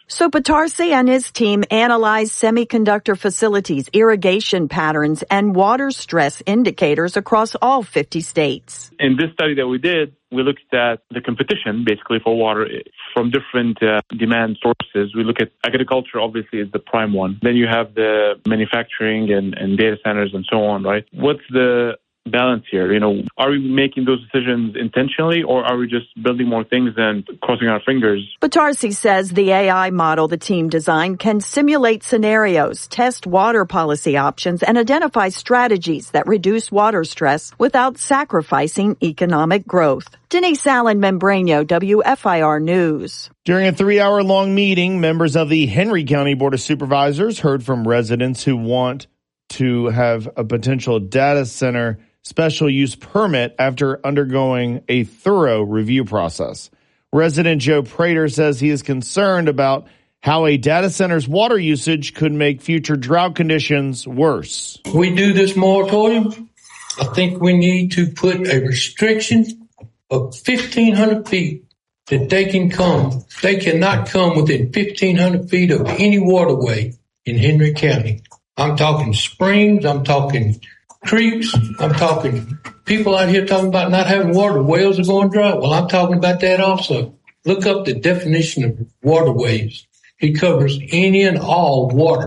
So Batarsi and his team analyzed semiconductor facilities, irrigation patterns, and water stress indicators across all 50 states. In this study that we did, we looked at the competition, basically, for water from different demand sources. We look at agriculture, obviously, is the prime one. Then you have the manufacturing and data centers and so on, right? What's the balance here? Are we making those decisions intentionally, or are we just building more things and crossing our fingers? Batarsi says the AI model the team designed can simulate scenarios, test water policy options, and identify strategies that reduce water stress without sacrificing economic growth. Denise Allen Membreño, WFIR News. During a 3-hour-long meeting, members of the Henry County Board of Supervisors heard from residents who want to have a potential data center special use permit after undergoing a thorough review process. Resident Joe Prater says he is concerned about how a data center's water usage could make future drought conditions worse. We do this moratorium. I think we need to put a restriction of 1,500 feet that they can come. They cannot come within 1,500 feet of any waterway in Henry County. I'm talking springs, I'm talking creeks, I'm talking people out here talking about not having water. Wells are going dry. Well, I'm talking about that also. Look up the definition of waterways. It covers any and all water.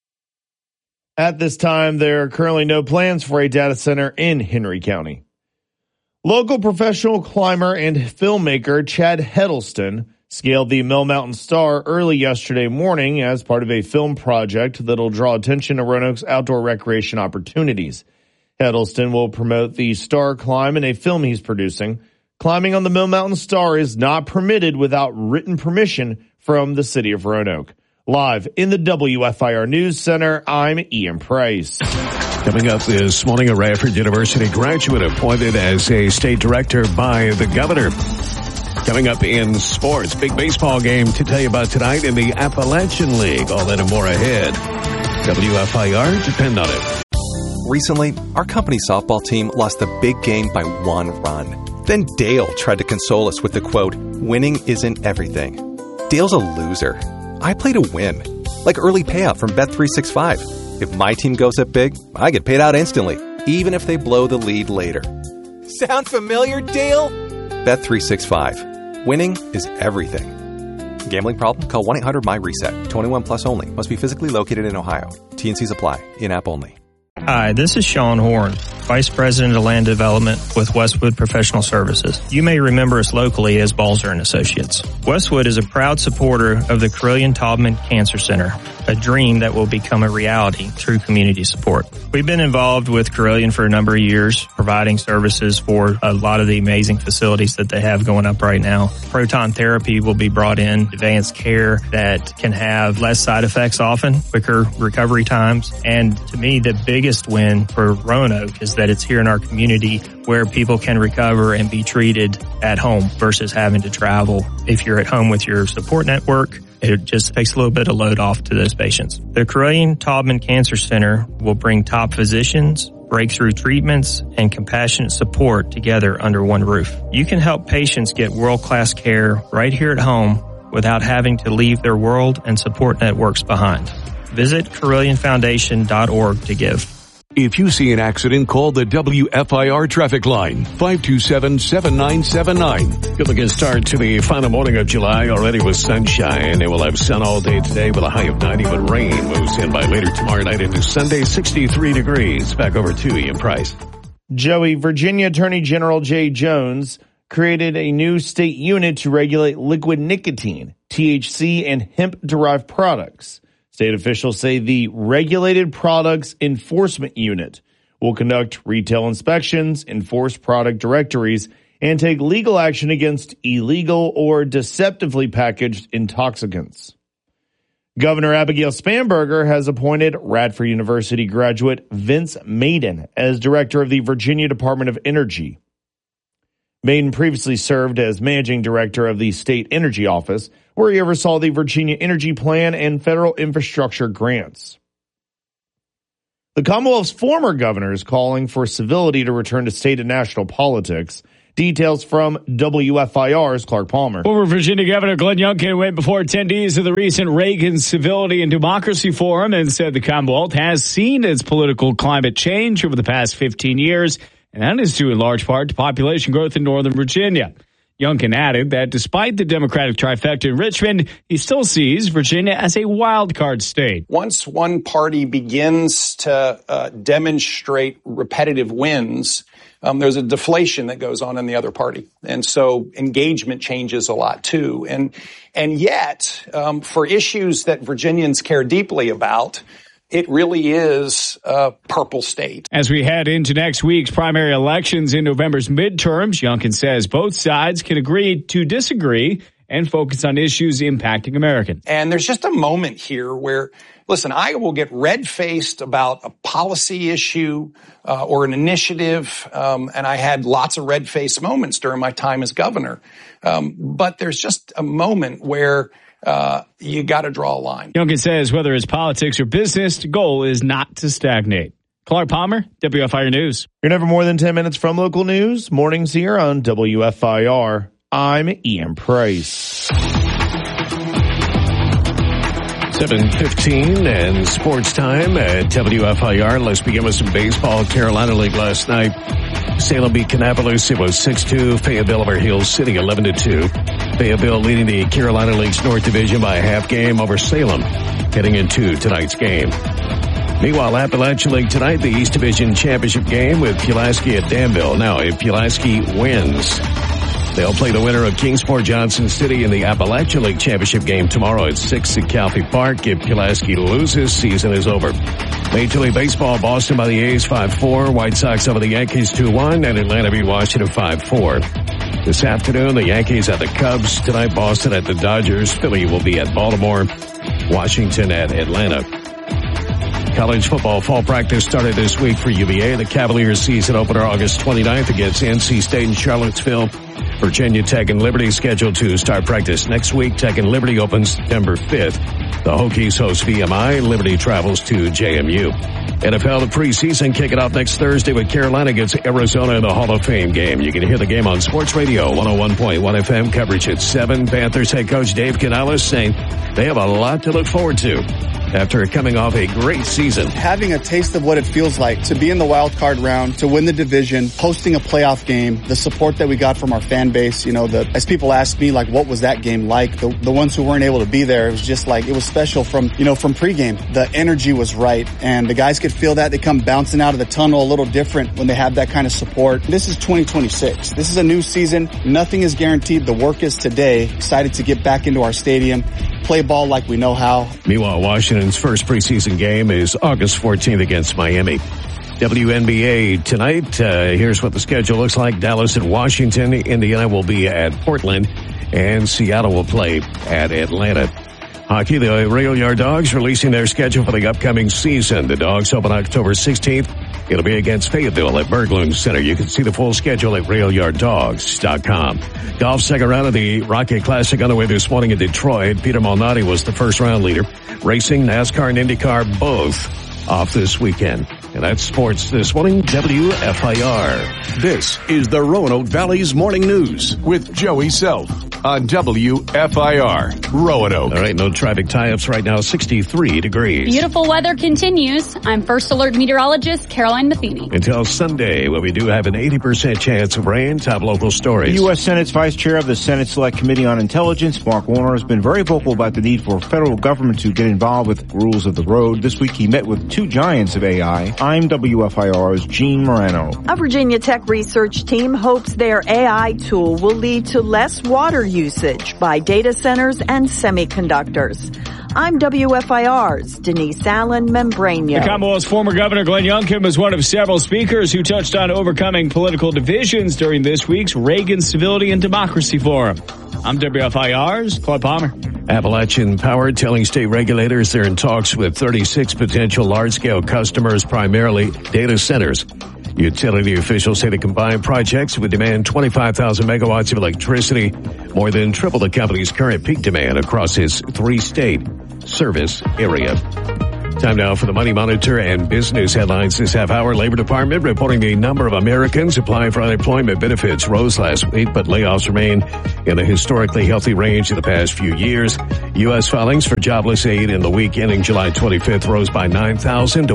At this time, there are currently no plans for a data center in Henry County. Local professional climber and filmmaker Chad Heddleston scaled the Mill Mountain Star early yesterday morning as part of a film project that'll draw attention to Roanoke's outdoor recreation opportunities. Heddleston will promote the Star climb in a film he's producing. Climbing on the Mill Mountain Star is not permitted without written permission from the city of Roanoke. Live in the WFIR News Center, I'm Ian Price. Coming up this morning, a Radford University graduate appointed as a state director by the governor. Coming up in sports, big baseball game to tell you about tonight in the Appalachian League. All that and more ahead. WFIR, depend on it. Recently, our company softball team lost a big game by 1 run. Then Dale tried to console us with the quote, "Winning isn't everything." Dale's a loser. I play to win. Like early payout from Bet365. If my team goes up big, I get paid out instantly, even if they blow the lead later. Sound familiar, Dale? Bet365. Winning is everything. Gambling problem? Call 1-800-MY-RESET. 21 plus only. Must be physically located in Ohio. T&Cs apply. In-app only. Hi, this is Sean Horn, Vice President of Land Development with Westwood Professional Services. You may remember us locally as Balzer & Associates. Westwood is a proud supporter of the Carilion-Taubman Cancer Center, a dream that will become a reality through community support. We've been involved with Carilion for a number of years, providing services for a lot of the amazing facilities that they have going up right now. Proton therapy will be brought in, advanced care that can have less side effects often, quicker recovery times, and to me, the biggest win for Roanoke is that it's here in our community where people can recover and be treated at home versus having to travel. If you're at home with your support network, it just takes a little bit of load off to those patients. The Carilion-Taubman Cancer Center will bring top physicians, breakthrough treatments, and compassionate support together under one roof. You can help patients get world-class care right here at home without having to leave their world and support networks behind. Visit CarillionFoundation.org to give. If you see an accident, call the WFIR traffic line, 527-7979. Good looking start to the final morning of July, already with sunshine. It will have sun all day today with a high of 90, but rain moves in by later tomorrow night into Sunday, 63 degrees. Back over to Ian Price. Joey, Virginia Attorney General Jay Jones created a new state unit to regulate liquid nicotine, THC, and hemp-derived products. State officials say the Regulated Products Enforcement Unit will conduct retail inspections, enforce product directories, and take legal action against illegal or deceptively packaged intoxicants. Governor Abigail Spanberger has appointed Radford University graduate Vince Maiden as director of the Virginia Department of Energy. Maiden previously served as managing director of the State Energy Office, where he oversaw the Virginia Energy Plan and federal infrastructure grants. The Commonwealth's former governor is calling for civility to return to state and national politics. Details from WFIR's Clark Palmer. Former Virginia Governor Glenn Youngkin went before attendees of the recent Reagan Civility and Democracy Forum and said the Commonwealth has seen its political climate change over the past 15 years, and that is due in large part to population growth in Northern Virginia. Youngkin added that despite the Democratic trifecta in Richmond, he still sees Virginia as a wild card state. Once one party begins to demonstrate repetitive wins, there's a deflation that goes on in the other party. And so engagement changes a lot too. And yet, for issues that Virginians care deeply about, it really is a purple state. As we head into next week's primary elections in November's midterms, Youngkin says both sides can agree to disagree and focus on issues impacting Americans. And there's just a moment here where, listen, I will get red-faced about a policy issue or an initiative, and I had lots of red-faced moments during my time as governor. But there's just a moment where you got to draw a line. Youngkin says whether it's politics or business, the goal is not to stagnate. Clark Palmer, WFIR News. You're never more than 10 minutes from local news. Mornings here on WFIR. I'm Ian Price. 7:15 and sports time at WFIR. Let's begin with some baseball. Carolina League last night. Salem beat Kannapolis. It was 6-2. Fayetteville over Hill City 11-2. Fayetteville leading the Carolina League's North Division by a half game over Salem heading into tonight's game. Meanwhile, Appalachian League tonight, the East Division Championship game with Pulaski at Danville. Now, if Pulaski wins, they'll play the winner of Kingsport Johnson City in the Appalachian League Championship game tomorrow at 6 at Calfee Park. If Pulaski loses, season is over. Major League Baseball, Boston by the A's 5-4. White Sox over the Yankees 2-1. And Atlanta beat Washington 5-4. This afternoon, the Yankees at the Cubs. Tonight, Boston at the Dodgers. Philly will be at Baltimore. Washington at Atlanta. College football fall practice started this week for UVA. The Cavaliers season opener August 29th against NC State in Charlottesville. Virginia Tech and Liberty scheduled to start practice next week. Tech and Liberty opens September 5th. The Hokies host VMI. Liberty travels to JMU. NFL, the preseason kicking off next Thursday with Carolina against Arizona in the Hall of Fame game. You can hear the game on Sports Radio 101.1 FM coverage at 7. Panthers head coach Dave Canales saying they have a lot to look forward to after coming off a great season. Having a taste of what it feels like to be in the wild card round, to win the division, hosting a playoff game, the support that we got from our fan base, as people ask me, like, what was that game like? The ones who weren't able to be there, it was just like, it was special from pregame. The energy was right, and the guys could feel that. They come bouncing out of the tunnel a little different when they have that kind of support. This is 2026. This is a new season. Nothing is guaranteed. The work is today. Excited to get back into our stadium, play ball like we know how. Meanwhile, Washington's first preseason game is August 14th against Miami. WNBA tonight. Here's what the schedule looks like. Dallas at Washington. Indiana will be at Portland. And Seattle will play at Atlanta. Hockey, the Rail Yard Dogs releasing their schedule for the upcoming season. The Dogs open October 16th. It'll be against Fayetteville at Berglund Center. You can see the full schedule at RailYardDogs.com. Golf second round of the Rocket Classic underway this morning in Detroit. Peter Malnati was the first round leader. Racing, NASCAR, and IndyCar both off this weekend. And that's sports this morning, WFIR. This is the Roanoke Valley's Morning News with Joey Self on WFIR, Roanoke. All right, no traffic tie-ups right now, 63 degrees. Beautiful weather continues. I'm First Alert Meteorologist Caroline Matheny. Until Sunday, when we do have an 80% chance of rain. Top local stories. The U.S. Senate's Vice Chair of the Senate Select Committee on Intelligence, Mark Warner, has been very vocal about the need for federal government to get involved with rules of the road. This week, he met with two giants of AI. I'm WFIR's Gene Morano. A Virginia Tech research team hopes their AI tool will lead to less water usage by data centers and semiconductors. I'm WFIR's Denise Allen Membranio. The Commonwealth's former governor Glenn Youngkin was one of several speakers who touched on overcoming political divisions during this week's Reagan Civility and Democracy Forum. I'm WFIR's Clark Palmer. Appalachian Power telling state regulators they're in talks with 36 potential large-scale customers, primarily data centers. Utility officials say the combined projects would demand 25,000 megawatts of electricity, more than triple the company's current peak demand across its three-state service area. Time now for the Money Monitor and business headlines this half hour. Labor Department reporting the number of Americans applying for unemployment benefits rose last week, but layoffs remain in a historically healthy range in the past few years. U.S. filings for jobless aid in the week ending July 25th rose by 9,000 to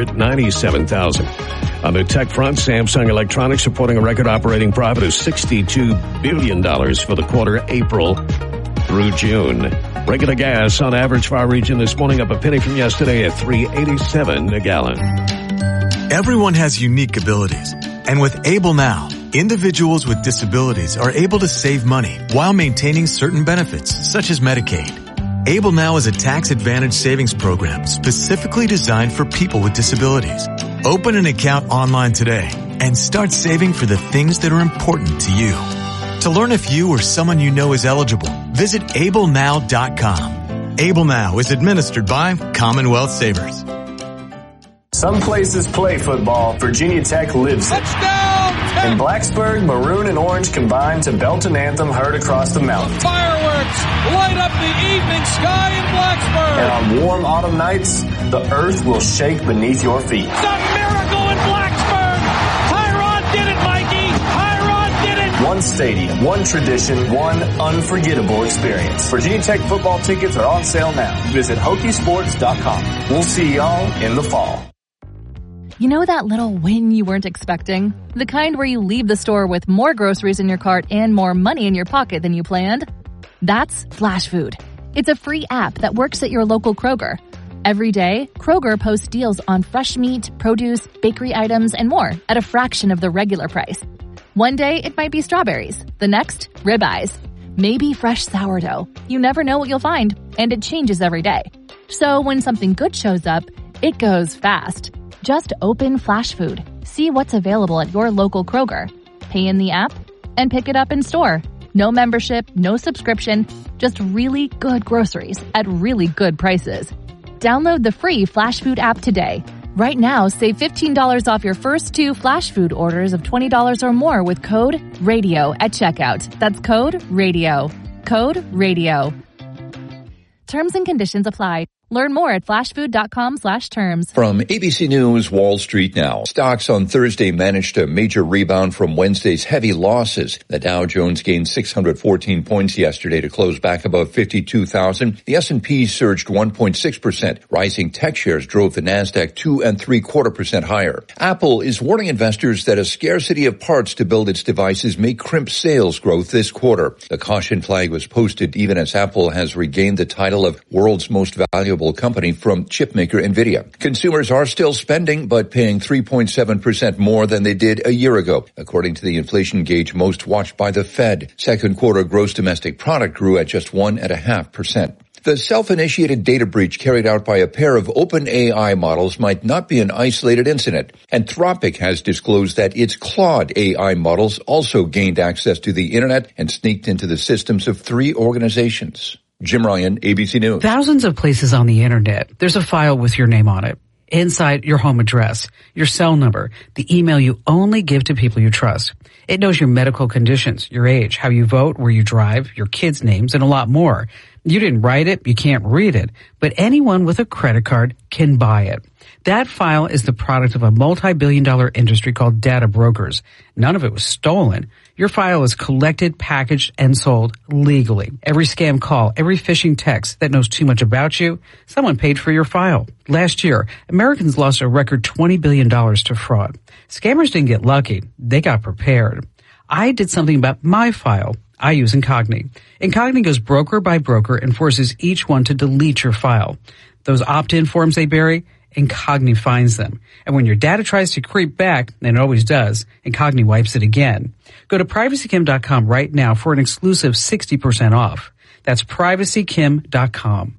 197,000. On the tech front, Samsung Electronics reporting a record operating profit of $62 billion for the quarter April through June. Regular gas on average for our region this morning up a penny from yesterday at $3.87 a gallon. Everyone has unique abilities. And with Able Now, individuals with disabilities are able to save money while maintaining certain benefits, such as Medicaid. Able Now is a tax-advantaged savings program specifically designed for people with disabilities. Open an account online today and start saving for the things that are important to you. To learn if you or someone you know is eligible, visit ablenow.com. Able Now is administered by Commonwealth Savers. Some places play football. Virginia Tech lives it. In Blacksburg, maroon and orange combine to belt an anthem heard across the mountain. Fireworks light up the evening sky in Blacksburg. And on warm autumn nights, the earth will shake beneath your feet. It's a miracle in Blacksburg. Tyrod did it, Mikey. Tyrod did it. One stadium, one tradition, one unforgettable experience. Virginia Tech football tickets are on sale now. Visit Hokiesports.com. We'll see y'all in the fall. You know that little win you weren't expecting? The kind where you leave the store with more groceries in your cart and more money in your pocket than you planned? That's Flash Food. It's a free app that works at your local Kroger. Every day, Kroger posts deals on fresh meat, produce, bakery items, and more at a fraction of the regular price. One day, it might be strawberries. The next, ribeyes. Maybe fresh sourdough. You never know what you'll find, and it changes every day. So when something good shows up, it goes fast. Just open Flash Food, see what's available at your local Kroger, pay in the app, and pick it up in store. No membership, no subscription, just really good groceries at really good prices. Download the free Flash Food app today. Right now, save $15 off your first 2 Flash Food orders of $20 or more with code RADIO at checkout. That's code RADIO. Code RADIO. Terms and conditions apply. Learn more at flashfood.com/terms. From ABC News, Wall Street now. Stocks on Thursday managed a major rebound from Wednesday's heavy losses. The Dow Jones gained 614 points yesterday to close back above 52,000. The S&P surged 1.6%. Rising tech shares drove the Nasdaq 2.75% higher. Apple is warning investors that a scarcity of parts to build its devices may crimp sales growth this quarter. The caution flag was posted even as Apple has regained the title of world's most valuable company from chipmaker NVIDIA. Consumers are still spending, but paying 3.7% more than they did a year ago, according to the inflation gauge most watched by the Fed. Second quarter gross domestic product grew at just 1.5%. The self-initiated data breach carried out by a pair of OpenAI models might not be an isolated incident. Anthropic has disclosed that its Claude AI models also gained access to the internet and sneaked into the systems of 3 organizations. Jim Ryan, ABC News. Thousands of places on the internet. There's a file with your name on it. Inside, your home address, your cell number, the email you only give to people you trust. It knows your medical conditions, your age, how you vote, where you drive, your kids' names, and a lot more. You didn't write it, you can't read it, but anyone with a credit card can buy it. That file is the product of a multi-billion-dollar industry called data brokers. None of it was stolen. Your file is collected, packaged, and sold legally. Every scam call, every phishing text that knows too much about you, someone paid for your file. Last year, Americans lost a record $20 billion to fraud. Scammers didn't get lucky. They got prepared. I did something about my file. I use Incogni. Incogni goes broker by broker and forces each one to delete your file. Those opt-in forms they bury, Incogni finds them. And when your data tries to creep back, and it always does, Incogni wipes it again. Go to privacykim.com right now for an exclusive 60% off. That's privacykim.com.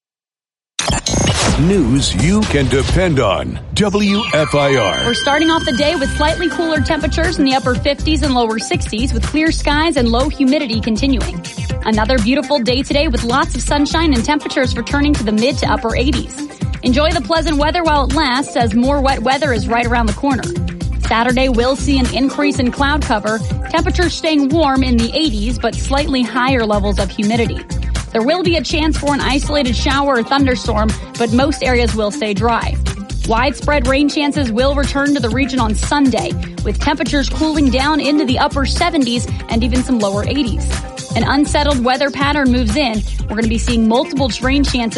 News you can depend on. WFIR. We're starting off the day with slightly cooler temperatures in the upper 50s and lower 60s with clear skies and low humidity continuing. Another beautiful day today with lots of sunshine and temperatures returning to the mid to upper 80s. Enjoy the pleasant weather while it lasts as more wet weather is right around the corner. Saturday will see an increase in cloud cover, temperatures staying warm in the 80s but slightly higher levels of humidity. There will be a chance for an isolated shower or thunderstorm, but most areas will stay dry. Widespread rain chances will return to the region on Sunday, with temperatures cooling down into the upper 70s and even some lower 80s. An unsettled weather pattern moves in. We're going to be seeing multiple rain chances